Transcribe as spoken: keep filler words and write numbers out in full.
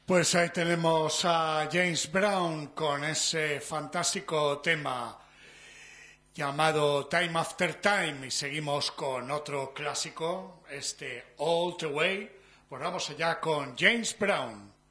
Pues ahí tenemos a James Brown con ese fantástico tema llamado Time After Time y seguimos con otro clásico, este All the Way. Pues vamos allá con James Brown.